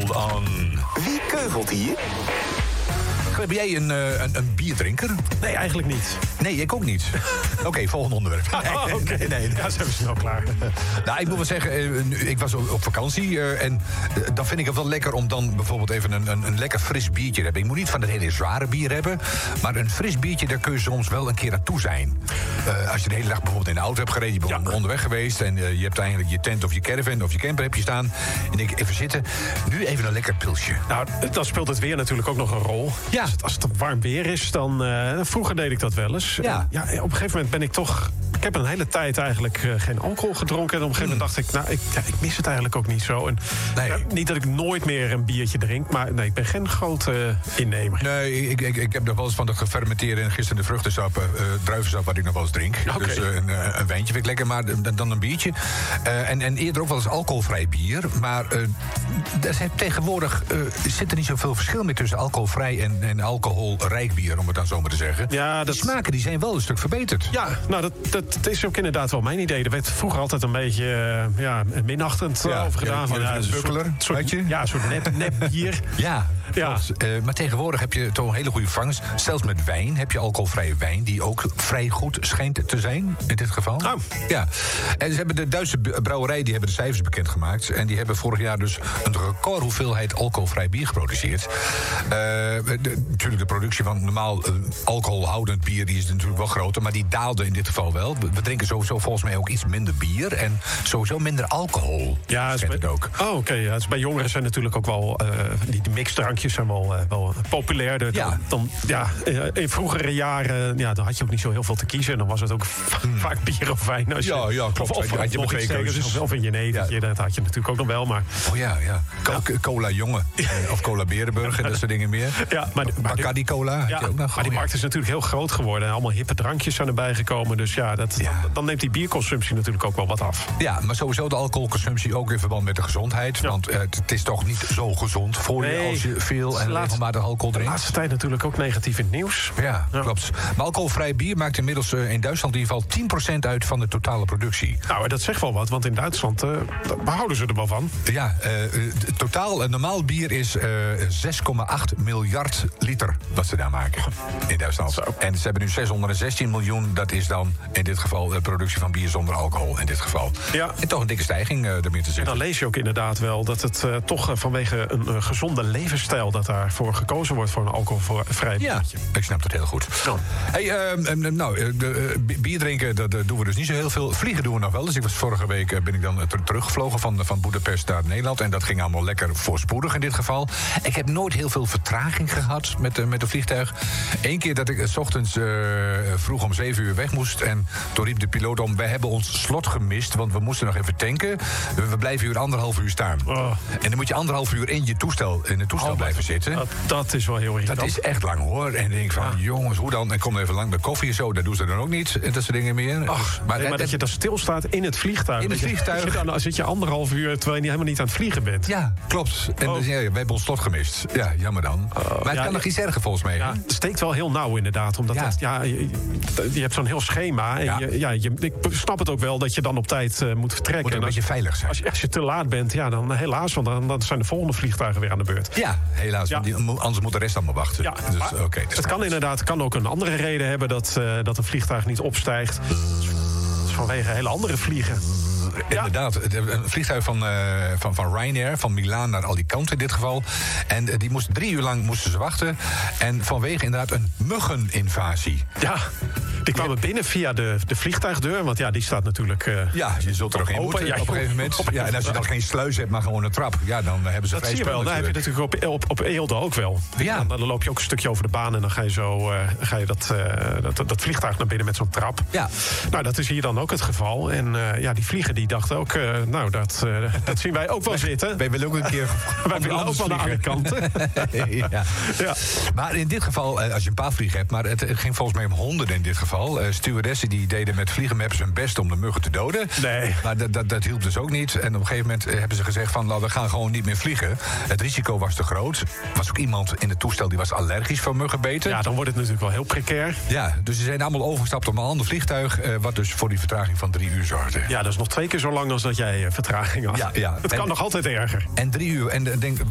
komt aan. Wie keuvelt hier? Ben jij een bierdrinker? Nee, eigenlijk niet. Nee, ik ook niet. Oké, volgende onderwerp. Nee. Ja, zijn we snel klaar. Nou, ik moet wel zeggen, ik was op vakantie. En dan vind ik het wel lekker om dan bijvoorbeeld even een lekker fris biertje te hebben. Ik moet niet van het hele zware bier hebben. Maar een fris biertje, daar kun je soms wel een keer aan toe zijn. Als je de hele dag bijvoorbeeld in de auto hebt gereden. Je bent onderweg geweest. En je hebt eigenlijk je tent of je caravan of je camper heb je staan. En ik even zitten. Nu even een lekker pilsje. Nou, dan speelt het weer natuurlijk ook nog een rol. Ja. Als het warm weer is, dan... vroeger deed ik dat wel eens. Ja. Op een gegeven moment ben ik toch... Ik heb een hele tijd eigenlijk geen alcohol gedronken. En op een gegeven moment dacht ik, ik mis het eigenlijk ook niet zo. En, niet dat ik nooit meer een biertje drink, maar nee, ik ben geen grote innemer. Nee, ik heb nog wel eens van dat gefermenteerde en gisteren de vruchtensap, druivensap, wat ik nog wel eens drink. Okay. Dus een wijntje vind ik lekker, maar dan een biertje. En eerder ook wel eens alcoholvrij bier. Maar tegenwoordig zit er niet zoveel verschil meer tussen alcoholvrij en alcoholrijk bier, om het dan zo maar te zeggen. Ja, de smaken die zijn wel een stuk verbeterd. Ja, nou, dat is ook inderdaad wel mijn idee. Er werd vroeger altijd een beetje minachtend over gedaan. Een soort nep bier. Ja. Maar tegenwoordig heb je toch een hele goede vangst. Zelfs met wijn heb je alcoholvrije wijn, die ook vrij goed schijnt te zijn, in dit geval. Oh. Ja. En ze hebben de Duitse brouwerij, die hebben de cijfers bekendgemaakt. En die hebben vorig jaar dus een record hoeveelheid alcoholvrij bier geproduceerd. Natuurlijk, de productie van normaal alcoholhoudend bier, die is natuurlijk wel groter, maar die daalde in dit geval wel. We drinken sowieso volgens mij ook iets minder bier en sowieso minder alcohol. Ja, het ook. Oh, oké. Ja, dus bij jongeren zijn natuurlijk ook wel die mixdrankjes zijn wel populair. In vroegere jaren dan had je ook niet zo heel veel te kiezen. En dan was het ook vaak bier of wijn. Klopt. Of had je maar twee keuzes. Of een jenevertje, dat had je natuurlijk ook nog wel. Maar... Oh ja. Cola Jonge. Of Cola Berenburg en dat soort dingen meer. Ja, maar Bacardi Cola. Ja, maar die markt is natuurlijk heel groot geworden. En allemaal hippe drankjes zijn erbij gekomen. Dus dan neemt die bierconsumptie natuurlijk ook wel wat af. Ja, maar sowieso de alcoholconsumptie ook in verband met de gezondheid. Ja. Want het is toch niet zo gezond voor je als je veel en regelmatig alcohol drinkt. De laatste tijd natuurlijk ook negatief in het nieuws. Ja, klopt. Maar alcoholvrij bier maakt inmiddels in Duitsland in ieder geval 10% uit van de totale productie. Nou, dat zegt wel wat, want in Duitsland behouden ze er wel van. Ja, totaal normaal bier is 6,8 miljard liter wat ze daar maken in Duitsland. Zo. En ze hebben nu 616 miljoen, dat is dan in dit geval de productie van bier zonder alcohol in dit geval. Ja. En toch een dikke stijging ermee te zitten. En dan lees je ook inderdaad wel dat het toch vanwege een gezonde levensstijl dat daarvoor gekozen wordt voor een alcoholvrij biertje. Ja, ik snap dat heel goed. Ja. Hey, bier drinken, dat doen we dus niet zo heel veel. Vliegen doen we nog wel. Dus vorige week ben ik dan teruggevlogen van Boedapest naar Nederland. En dat ging allemaal lekker voorspoedig in dit geval. Ik heb nooit heel veel vertraging gehad met een vliegtuig. Eén keer dat ik 's ochtends vroeg om 7 uur weg moest. En toen riep de piloot om, wij hebben ons slot gemist, want we moesten nog even tanken. We blijven hier 1,5 uur staan. Oh. En dan moet je 1,5 uur in het toestel blijven zitten. Dat is wel heel irritant. Dat is echt lang, hoor. En dan denk ik van, jongens, hoe dan? En kom even lang bij koffie en zo, dat doen ze dan ook niet. En dat soort dingen meer. Ach, maar dat je dan stilstaat in het vliegtuig. In het vliegtuig. Dan zit je 1,5 uur terwijl je helemaal niet aan het vliegen bent. Ja, klopt. En we hebben ons slot gemist. Ja, jammer dan. Maar het kan nog iets erger volgens mij. Ja, het steekt wel heel nauw inderdaad. Omdat je hebt zo'n heel schema. En ik snap het ook wel dat je dan op tijd moet vertrekken. Moet een beetje veilig zijn. Als je te laat bent, dan helaas. Want dan zijn de volgende vliegtuigen weer aan de beurt. Ja, helaas. Ja. Anders moet de rest allemaal wachten. Ja, dus, het kan ook een andere reden hebben dat een vliegtuig niet opstijgt. Vanwege hele andere vliegen. Inderdaad, een vliegtuig van Ryanair, van Milaan naar Alicante in dit geval. En die 3 uur lang moesten ze wachten. En vanwege inderdaad een muggeninvasie. Ja, die kwamen binnen via de vliegtuigdeur, want die staat natuurlijk je zult er nog in moeten op een gegeven moment. Ja, en als je dan geen sluis hebt, maar gewoon een trap, dan hebben ze vrij spel. Dat zie je wel, daar heb je natuurlijk op Eelde ook wel. Ja. Dan loop je ook een stukje over de baan en dan ga je dat vliegtuig naar binnen met zo'n trap. Ja. Nou, dat is hier dan ook het geval. En die vliegen die dachten ook, dat zien wij ook wel zitten. Wij willen ook een keer wij willen ook wel naar Alicante. Ja. Maar in dit geval, als je een paar vliegen hebt, maar het ging volgens mij om honderden in dit geval. Stewardessen die deden met vliegenmaps hun best om de muggen te doden. Nee. Maar dat hielp dus ook niet. En op een gegeven moment hebben ze gezegd van, we gaan gewoon niet meer vliegen. Het risico was te groot. Er was ook iemand in het toestel die was allergisch voor muggenbeten. Ja, dan wordt het natuurlijk wel heel precair. Ja, dus ze zijn allemaal overgestapt op een ander vliegtuig, wat dus voor die vertraging van 3 uur zorgde. Ja, dat is nog 2 keer zo lang als dat jij vertraging had. Ja. Het kan nog altijd erger. En 3 uur. En denk,